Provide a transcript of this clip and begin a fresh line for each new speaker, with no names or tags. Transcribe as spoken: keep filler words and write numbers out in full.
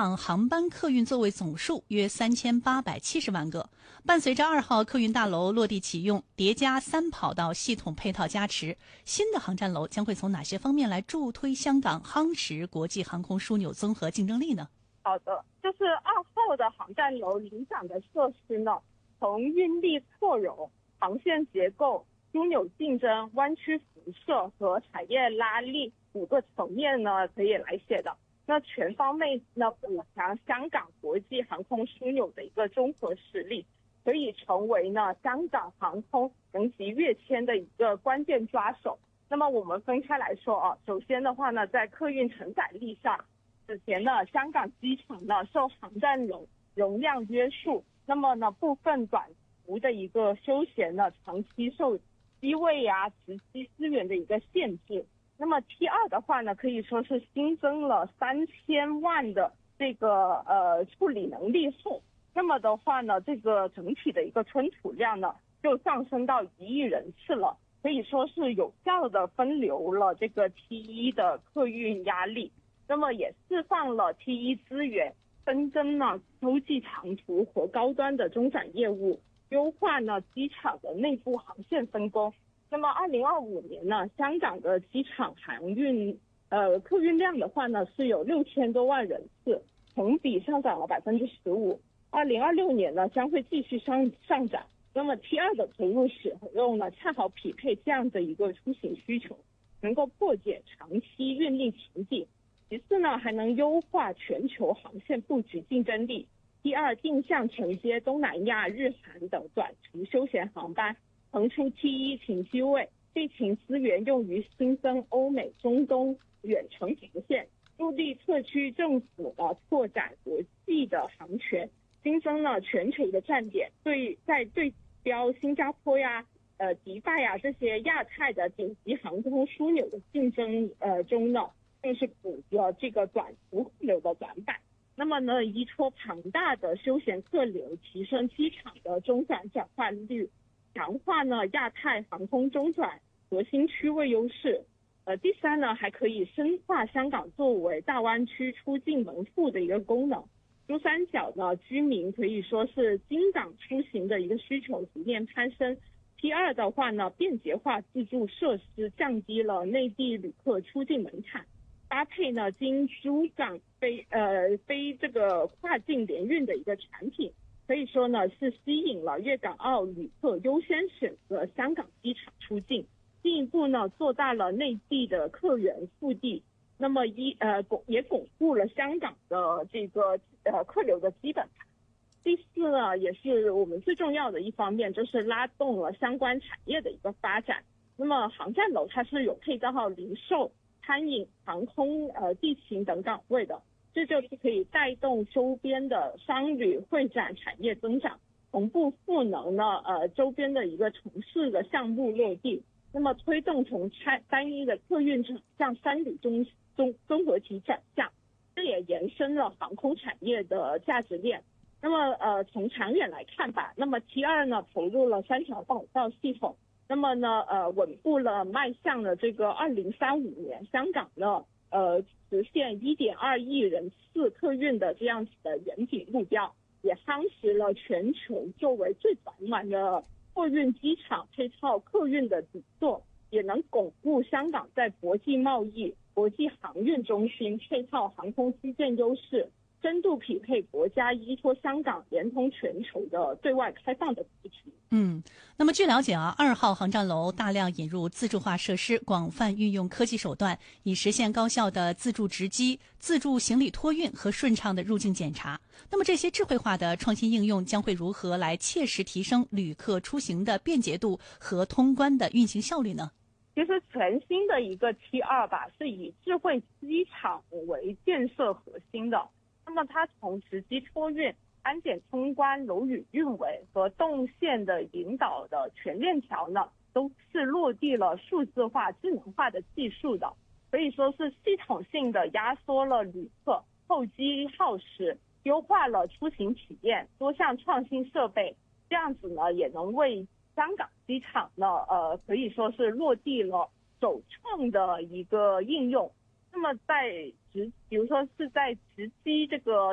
港航班客运座位总数约三千八百七十万个。伴随着二号客运大楼落地启用，叠加三跑道系统配套加持，新的航站楼将会从哪些方面来助推香港夯实国际航空枢纽综合竞争力呢？
好的，就是二号的航站楼领展的设施呢，从运力扩容、航线结构、枢纽竞争、湾区辐射和产业拉力五个层面呢可以来写的。那全方位呢补强香港国际航空枢纽的一个综合实力，可以成为呢香港航空能级跃迁的一个关键抓手。那么我们分开来说啊，首先的话呢，在客运承载力上，此前呢，香港机场呢受航站楼容量约束，那么呢部分短途的一个休闲呢长期受机位呀、值机资源的一个限制。那么 T 二的话呢，可以说是新增了三千万的这个呃处理能力后，那么的话呢，这个整体的一个吞吐量呢就上升到一亿人次了，可以说是有效的分流了这个 T 一的客运压力。那么也释放了 T 一资源，分增呢洲际长途和高端的中转业务，优化呢机场的内部航线分工。那么二零二五年呢，香港的机场航运呃客运量的话呢是有六千多万人次，同比上涨了百分之十五。二零二六年呢将会继续上上涨。那么 T 二的投入使用呢，恰好匹配这样的一个出行需求，能够破解长期运力瓶颈。其次呢，还能优化全球航线布局竞争力。第二，定向承接东南亚、日韩等短途休闲航班，腾出 T 一停机位，地勤资源用于新增欧美、中东远程航线，助力特区政府呢拓展国际的航权，新增了全球的站点，对在对标新加坡呀、呃迪拜呀这些亚太的顶级航空枢纽的竞争呃中呢。就是补了这个短途客流的短板，那么呢，依托庞大的休闲客流，提升机场的中转转换率，强化呢亚太航空中转核心区位优势。呃，第三呢，还可以深化香港作为大湾区出境门户的一个功能。珠三角呢，居民可以说是经港出行的一个需求逐渐攀升。第二的话呢，便捷化自助设施，降低了内地旅客出境门槛。搭配呢经珠港非呃非这个跨境联运的一个产品，可以说呢是吸引了粤港澳旅客优先选择香港机场出境，进一步呢做大了内地的客源腹地，那么一呃巩也巩固了香港的这个呃客流的基本盘。第四呢，也是我们最重要的一方面，就是拉动了相关产业的一个发展。那么航站楼它是有配套零售、餐饮、航空、呃地勤等岗位的，这就是可以带动周边的商旅会展产业增长，同步赋能呢呃周边的一个城市的项目落地，那么推动从单一的客运向三旅中综综合体转向，这也延伸了航空产业的价值链。那么呃从长远来看吧，那么 T 二呢投入了三条跑道系统。那么呢，呃，稳步了迈向了这个二零三五年，香港呢，呃，实现一点二亿人次客运的这样子的远景目标，也夯实了全球作为最繁忙的货运机场配套客运的底座，也能巩固香港在国际贸易、国际航运中心配套航空基建优势，深度匹配国家依托香港连通全球的对外开放的布局。
嗯，那么据了解啊，二号航站楼大量引入自助化设施，广泛运用科技手段，以实现高效的自助值机、自助行李托运和顺畅的入境检查。那么这些智慧化的创新应用将会如何来切实提升旅客出行的便捷度和通关的运行效率呢？
其实全新的一个 T 二吧，是以智慧机场为建设核心的。那么它从值机托运、安检通关、楼宇运维和动线的引导的全链条呢，都是落地了数字化、智能化的技术的，可以说是系统性的压缩了旅客候机耗时，优化了出行体验，多项创新设备，这样子呢，也能为香港机场呢，呃，可以说是落地了首创的一个应用。那么在直，比如说是在直机这个